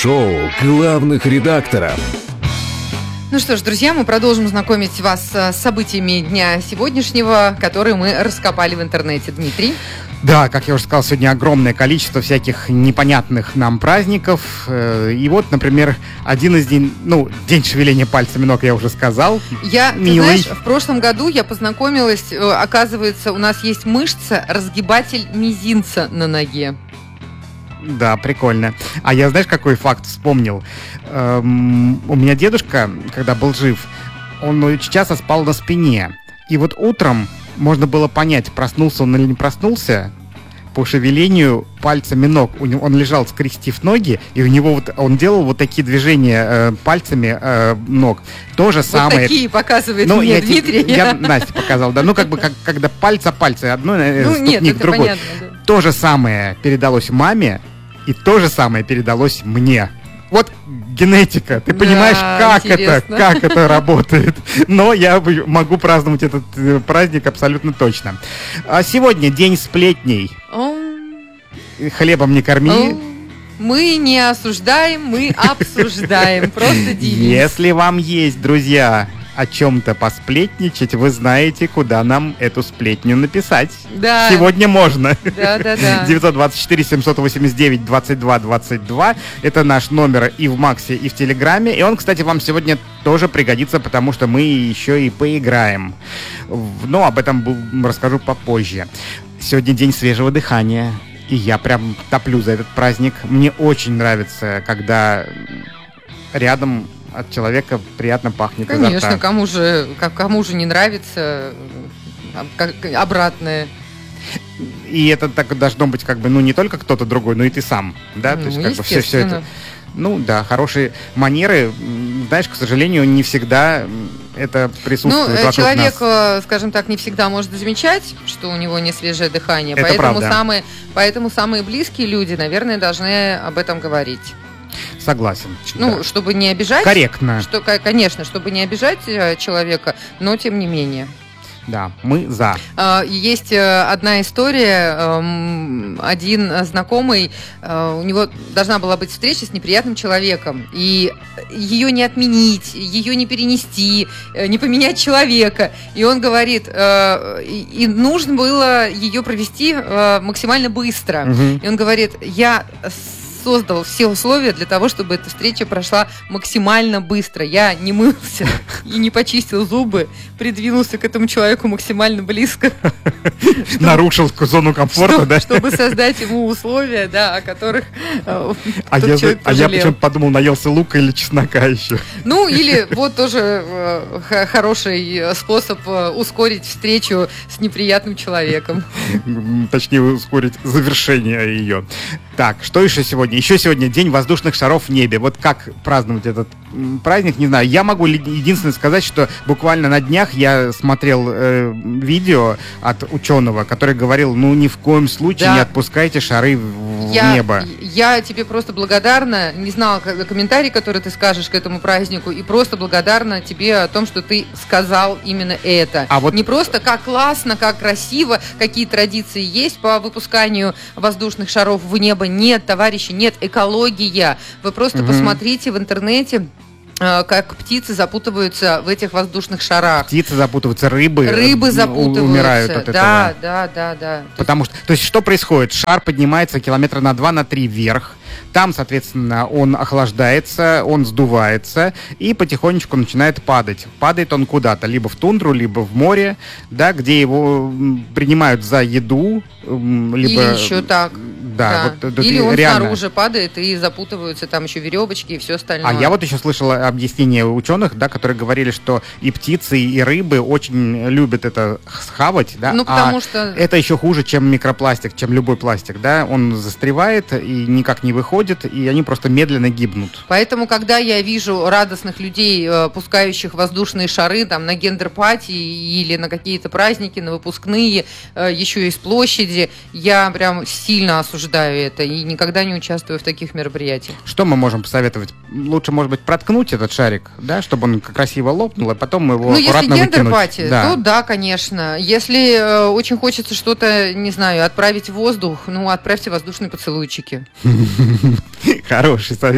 Шоу главных редакторов. Ну что ж, друзья, мы продолжим знакомить вас с событиями дня сегодняшнего, которые мы раскопали в интернете. Дмитрий? Да, как я уже сказал, сегодня огромное количество всяких непонятных нам праздников. И вот, например, один из день шевеления пальцами ног я уже сказал. Ты знаешь, в прошлом году я познакомилась, оказывается, у нас есть мышца, разгибатель мизинца на ноге. Да, прикольно. А я, знаешь, какой факт вспомнил? У меня дедушка, когда был жив, он очень часто спал на спине. И вот утром можно было понять, проснулся он или не проснулся, по шевелению пальцами ног. Он лежал, скрестив ноги, и у него он делал вот такие движения пальцами ног. То же самое. Вот такие показывает мне Дмитрий. Я Насте показал, да. Когда пальцы одной ступни к другой. Понятно, да. То же самое передалось маме, и то же самое передалось мне. Вот генетика. Ты понимаешь, как это работает. Но я могу праздновать этот праздник абсолютно точно. А сегодня день сплетней. Хлебом не корми. Мы не осуждаем, мы обсуждаем. Просто девиз. Если вам есть, друзья, о чем-то посплетничать, вы знаете, куда нам эту сплетню написать. Да. Сегодня можно. Да. 924-788-22-22. Это наш номер и в Максе, и в Телеграме. И он, кстати, вам сегодня тоже пригодится, потому что мы еще и поиграем. Но об этом расскажу попозже. Сегодня день свежего дыхания. И я прям топлю за этот праздник. Мне очень нравится, когда рядом от человека приятно пахнет изо рта. Конечно, кому же не нравится обратное. И это так должно быть не только кто-то другой, но и ты сам, да? То есть все это. Хорошие манеры, знаешь, к сожалению, не всегда это присутствует вокруг нас. Человек, скажем так, не всегда может замечать, что у него не свежее дыхание. Это правда. Поэтому самые близкие люди, наверное, должны об этом говорить. Согласен. Чтобы не обижать. Корректно. Конечно, чтобы не обижать человека, но тем не менее. Да, мы за. Есть одна история. Один знакомый, у него должна была быть встреча с неприятным человеком. И ее не отменить, ее не перенести, не поменять человека. И он говорит, и нужно было ее провести максимально быстро. Угу. И он говорит, я создал все условия для того, чтобы эта встреча прошла максимально быстро. Я не мылся и не почистил зубы, придвинулся к этому человеку максимально близко. Нарушил зону комфорта, да? Чтобы создать ему условия, да, о которых я почему-то подумал, наелся лука или чеснока еще. Или вот тоже хороший способ ускорить встречу с неприятным человеком. Точнее, ускорить завершение ее. Так, что еще сегодня? Еще сегодня день воздушных шаров в небе. Вот как праздновать этот праздник, не знаю. Я могу единственное сказать, что буквально на днях я смотрел видео от ученого, который говорил, ни в коем случае не отпускайте шары в небо. Я тебе просто благодарна, не знала комментарий, который ты скажешь к этому празднику, и просто благодарна тебе о том, что ты сказал именно это. Не просто как классно, как красиво, какие традиции есть по выпусканию воздушных шаров в небо. Нет, товарищи, нет, экология. Вы просто посмотрите в интернете, как птицы запутываются в этих воздушных шарах. Птицы запутываются, рыбы запутываются. Умирают от этого. Да. Потому что, то есть, что происходит? Шар поднимается километра на 2-3 вверх. Там, соответственно, он охлаждается, он сдувается и потихонечку начинает падать. Падает он куда-то, либо в тундру, либо в море, да, где его принимают за еду, либо... Или еще так. Да. Или он снаружи падает, и запутываются там еще веревочки и все остальное. А я вот еще слышал объяснение ученых, да, которые говорили, что и птицы, и рыбы очень любят это схавать, да, потому что... это еще хуже, чем микропластик, чем любой пластик, да, он застревает и никак не выходит, и они просто медленно гибнут. Поэтому, когда я вижу радостных людей, пускающих воздушные шары там на гендер-пати или на какие-то праздники, на выпускные, еще и с площади, я прям сильно осуждаю это и никогда не участвую в таких мероприятиях. Что мы можем посоветовать? Лучше, может быть, проткнуть этот шарик, да, чтобы он красиво лопнул, а потом его аккуратно выкинуть. Если гендер-пати, то да, конечно. Если очень хочется что-то, не знаю, отправить в воздух, отправьте воздушные поцелуйчики. Хороший совет.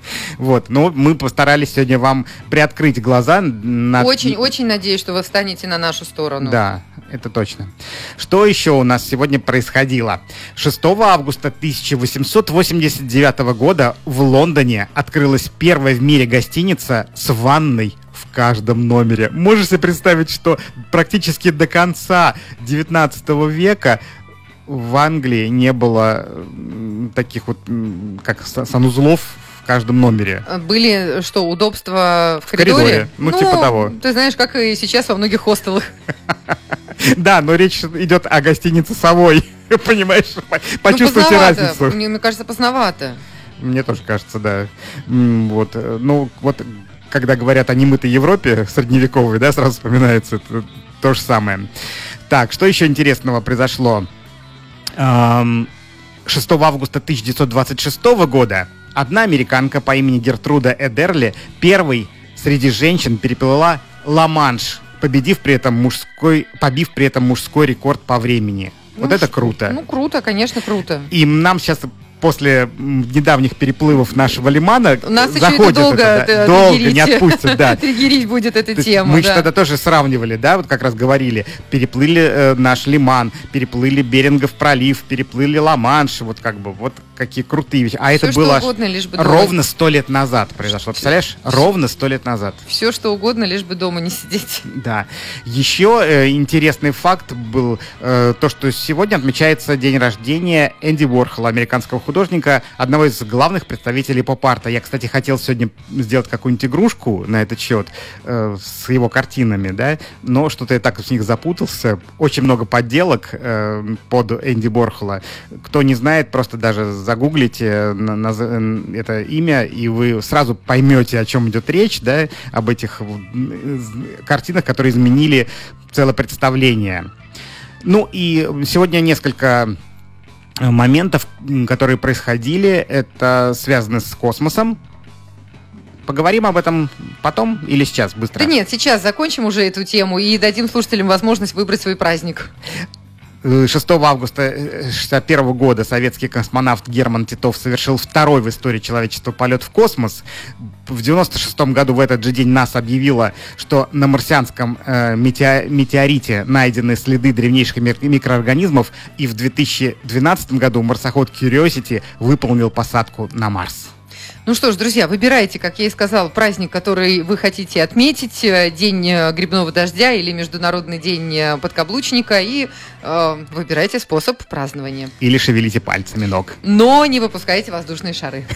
Вот, но мы постарались сегодня вам приоткрыть глаза. Очень надеюсь, что вы встанете на нашу сторону. Да, это точно. Что еще у нас сегодня происходило? 6 августа 1889 года в Лондоне открылась первая в мире гостиница с ванной в каждом номере. Можешь себе представить, что практически до конца 19 века в Англии не было таких вот, как санузлов в каждом номере. Были, что, удобства в коридоре? Ну, типа того. Ты знаешь, как и сейчас во многих хостелах. Да, но речь идет о гостинице «Совой». Понимаешь? Почувствуйте разницу. Мне кажется, поздновато. Мне тоже кажется, да. Вот. Ну, вот, когда говорят о немытой Европе средневековой, да, сразу вспоминается то же самое. Так, что еще интересного произошло? 6 августа 1926 года одна американка по имени Гертруда Эдерли первой среди женщин переплыла Ла-Манш, побив при этом мужской рекорд по времени. Вот это круто. Ну, круто, конечно, круто. И нам сейчас после недавних переплывов нашего лимана нас заходит еще долго не отпустят, да. Триггерить будет эта тема. Мы тогда тоже сравнивали, да, вот как раз говорили, переплыли наш лиман, переплыли Берингов пролив, переплыли Ла-Манш, вот как бы, вот какие крутые вещи. А все, это было угодно, ровно 100 лет назад произошло, представляешь? Ровно 100 лет назад. Все, что угодно, лишь бы дома не сидеть. Да. Еще интересный факт был то, что сегодня отмечается день рождения Энди Уорхола, американского художника, одного из главных представителей поп-арта. Я, кстати, хотел сегодня сделать какую-нибудь игрушку на этот счет с его картинами, да, но что-то я так в них запутался. Очень много подделок под Энди Уорхола. Кто не знает, просто даже загуглите это имя, и вы сразу поймете, о чем идет речь, да, об этих картинах, которые изменили целое представление. Ну и сегодня несколько моментов, которые происходили, это связано с космосом. Поговорим об этом потом или сейчас, быстро? Да нет, сейчас закончим уже эту тему и дадим слушателям возможность выбрать свой праздник. 6 августа 1961 года советский космонавт Герман Титов совершил второй в истории человечества полет в космос. В 1996 году в этот же день НАСА объявила, что на марсианском метеорите найдены следы древнейших микроорганизмов, и в 2012 году марсоход Curiosity выполнил посадку на Марс. Ну что ж, друзья, выбирайте, как я и сказал, праздник, который вы хотите отметить, день грибного дождя или Международный день подкаблучника, и выбирайте способ празднования. Или шевелите пальцами ног. Но не выпускайте воздушные шары.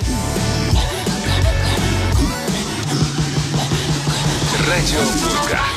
Радио Пурга.